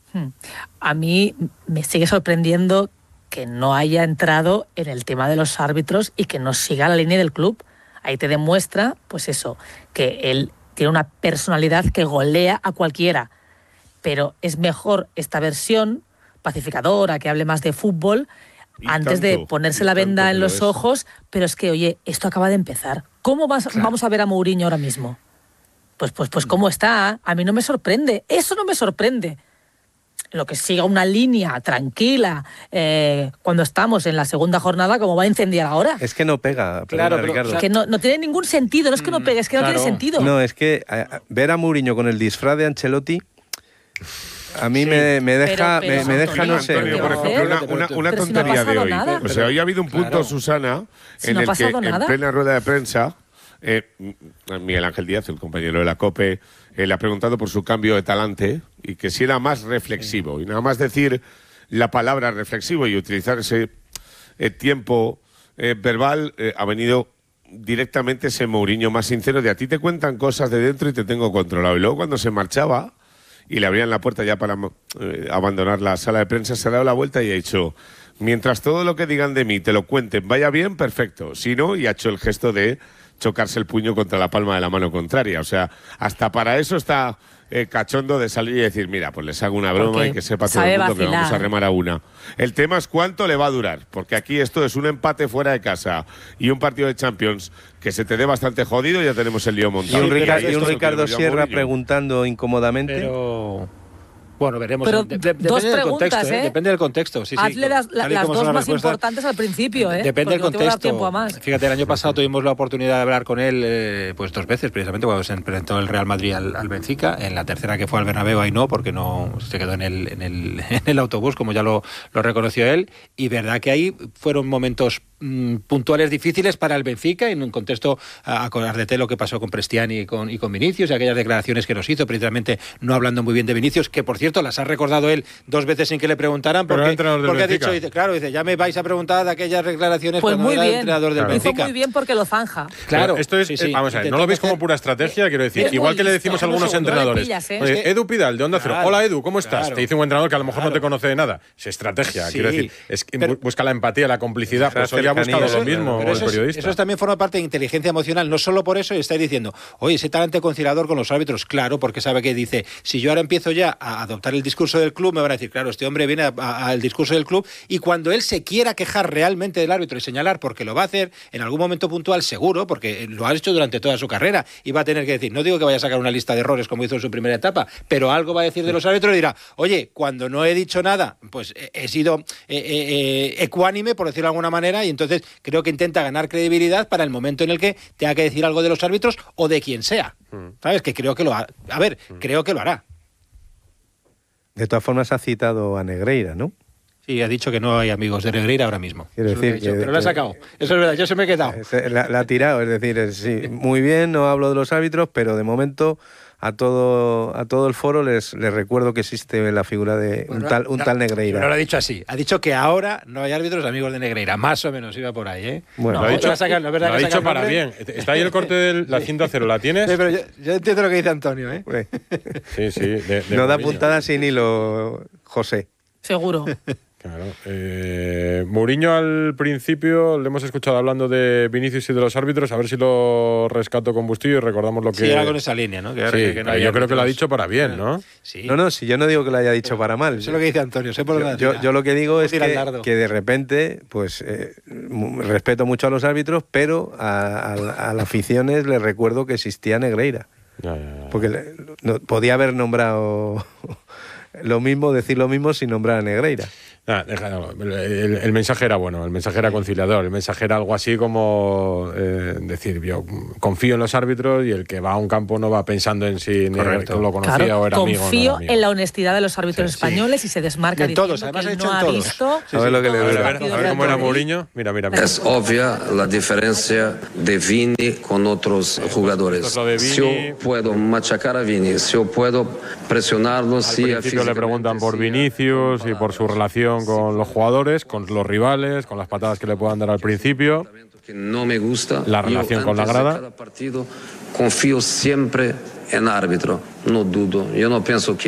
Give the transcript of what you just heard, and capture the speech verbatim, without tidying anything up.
A mí me sigue sorprendiendo que no haya entrado en el tema de los árbitros y que no siga la línea del club. Ahí te demuestra, pues eso, que él tiene una personalidad que golea a cualquiera. Pero es mejor esta versión pacificadora, que hable más de fútbol, y antes tanto, de ponerse la venda en los es. ojos. Pero es que, oye, esto acaba de empezar. ¿Cómo vas, claro. vamos a ver a Mourinho ahora mismo? Pues, pues, pues cómo está. A mí no me sorprende. Eso no me sorprende. Lo que siga una línea tranquila eh, cuando estamos en la segunda jornada, como va a incendiar ahora. Es que no pega, claro, pero, Ricardo. Es que no, no tiene ningún sentido. No es que no pegue, es que claro. no tiene sentido. No, es que a, ver a Mourinho con el disfraz de Ancelotti a mí sí, me, me deja, pero, pero, me, me deja no sé. Antonio, por ejemplo, una, una, una tontería si no de hoy. Nada. O sea, hoy ha habido un punto, claro. Susana, si en no el que nada. en plena rueda de prensa, eh, Miguel Ángel Díaz, el compañero de la COPE, eh, le ha preguntado por su cambio de talante y que si era más reflexivo. Sí. Y nada más decir la palabra reflexivo y utilizar ese eh, tiempo eh, verbal, eh, ha venido directamente ese Mourinho más sincero de a ti te cuentan cosas de dentro y te tengo controlado. Y luego cuando se marchaba y le abrían la puerta ya para eh, abandonar la sala de prensa, se ha dado la vuelta y ha dicho: mientras todo lo que digan de mí te lo cuenten vaya bien, perfecto. Si no, y ha hecho el gesto de chocarse el puño contra la palma de la mano contraria. O sea, hasta para eso está eh, cachondo de salir y decir, mira, pues les hago una broma porque y que sepa todo el mundo vacilar. Que vamos a remar a una. El tema es cuánto le va a durar, porque aquí esto es un empate fuera de casa y un partido de Champions que se te dé bastante jodido, ya tenemos el lío montado. Y un, Rica y un Ricardo Sierra preguntando incómodamente. Pero... Bueno, veremos. Pero de, de, dos depende preguntas, del contexto, ¿eh? ¿eh? Depende del contexto. Sí, Hazle sí, las, la, las dos más importantes al principio, ¿eh? Depende del contexto. Tiempo a más. Fíjate, el año pasado tuvimos la oportunidad de hablar con él eh, pues dos veces, precisamente cuando se presentó el Real Madrid al, al Benfica. En la tercera, que fue al Bernabéu, ahí no, porque no se quedó en el, en el, en el autobús, como ya lo, lo reconoció él. Y verdad que ahí fueron momentos mmm, puntuales difíciles para el Benfica, en un contexto, acordarte lo que pasó con Prestiani y con, y con Vinicius, y aquellas declaraciones que nos hizo, precisamente no hablando muy bien de Vinicius, que por cierto las ha recordado él dos veces sin que le preguntaran, porque, porque ha dicho, dice, claro, dice, ya me vais a preguntar de aquellas declaraciones pues cuando muy era bien. el entrenador del claro. Benfica. Hizo muy bien porque lo zanja. Claro, pero esto es, sí, sí. vamos a ver, no lo veis como pura estrategia, quiero decir, es igual que le decimos a algunos entrenadores. No pillas, ¿eh? Oye, Edu Pidal, de Onda Cero, claro, hola Edu, ¿cómo estás? Claro, te dice un entrenador que a lo mejor claro. no te conoce de nada. Es estrategia, sí, quiero decir, es pero, busca la empatía, la complicidad, pues hoy ha buscado lo mismo pero el eso periodista. Es, eso también forma parte de inteligencia emocional, no solo por eso, y estáis diciendo, oye, ese talante conciliador con los árbitros, claro, porque sabe que dice, si yo ahora empiezo ya a adoptar el discurso del club, me van a decir, claro, este hombre viene al discurso del club, y cuando él se quiera quejar realmente del árbitro y señalar, porque lo va a hacer en algún momento puntual seguro, porque lo ha hecho durante toda su carrera, y va a tener que decir, no digo que vaya a sacar una lista de errores como hizo en su primera etapa, pero algo va a decir de los árbitros y dirá, oye, cuando no he dicho nada, pues he sido eh, eh, ecuánime, por decirlo de alguna manera, y entonces creo que intenta ganar credibilidad para el momento en el que tenga que decir algo de los árbitros o de quien sea. ¿Sabes? Que creo que lo hará. A ver, creo que lo hará. De todas formas ha citado a Negreira, ¿no? Sí, ha dicho que no hay amigos de Negreira ahora mismo. Quiero decir dicho, que, pero lo ha sacado. Eso es verdad, yo se me he quedado. La, la ha tirado, es decir, es, sí, muy bien, no hablo de los árbitros, pero de momento a todo a todo el foro les, les recuerdo que existe la figura de bueno, un tal un no, tal Negreira. No lo ha dicho así. Ha dicho que ahora no hay árbitros amigos de Negreira. Más o menos iba por ahí, ¿eh? Bueno, no, lo ha dicho, sacar, no, lo ha dicho para bien. Está ahí el corte de la cinta cero, ¿la tienes? Sí, pero yo, yo entiendo lo que dice Antonio, ¿eh? Sí, sí. De, de no da puntada sin hilo, José. Seguro. Claro. Eh, Mourinho al principio le hemos escuchado hablando de Vinicius y de los árbitros, a ver si lo rescato con Bustillo y recordamos lo que... Sí, era con esa línea, ¿no? Que sí, que, que no yo creo árbitros. Que lo ha dicho para bien, ¿no? Sí. No, no, si yo no digo que lo haya dicho para mal. Eso es lo que dice Antonio, sé por yo, dónde yo, yo lo que digo es que, que de repente, pues, eh, respeto mucho a los árbitros, pero a, a, a la afición le recuerdo que existía Negreira. Ya, ya, ya. Porque le, no, podía haber nombrado lo mismo, decir lo mismo sin nombrar a Negreira. Ah, déjalo. El, el, el mensaje era bueno, el mensaje era conciliador, el mensaje era algo así como eh, decir, yo confío en los árbitros y el que va a un campo no va pensando en si Correcto. Lo conocía claro, o era amigo. Confío no era amigo. En la honestidad de los árbitros sí, españoles sí. Y se desmarca en todos, diciendo además que ha no ha todos. visto. Sí, sí. A ver lo que le doy. A ver, a ver cómo era Mourinho. Mira, mira, mira. Es obvia la diferencia de Vini con otros jugadores. Si yo puedo machacar a Vini, si yo puedo presionarlo, al si principio le preguntan por Vinicius y por su relación con los jugadores, con los rivales, con las patadas que le puedan dar al principio. Que no me gusta. La relación con la grada. Cada partido confío siempre en árbitro, no dudo. Yo no pienso que